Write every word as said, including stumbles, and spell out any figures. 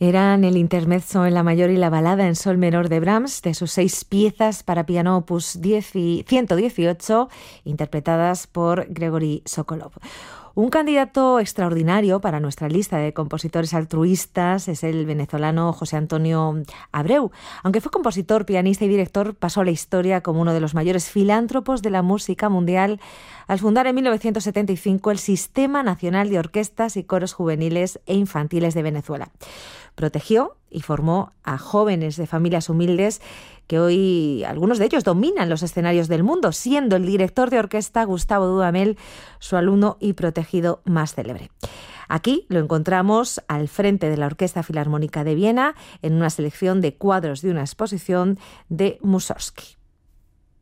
Eran el intermezzo en la mayor y la balada en sol menor de Brahms, de sus seis piezas para piano opus ciento dieciocho, interpretadas por Gregory Sokolov. Un candidato extraordinario para nuestra lista de compositores altruistas es el venezolano José Antonio Abreu. Aunque fue compositor, pianista y director, pasó a la historia como uno de los mayores filántropos de la música mundial al fundar en mil novecientos setenta y cinco el Sistema Nacional de Orquestas y Coros Juveniles e Infantiles de Venezuela. Protegió y formó a jóvenes de familias humildes que hoy, algunos de ellos, dominan los escenarios del mundo, siendo el director de orquesta Gustavo Dudamel su alumno y protegido más célebre. Aquí lo encontramos al frente de la Orquesta Filarmónica de Viena en una selección de cuadros de una exposición de Mussorgsky.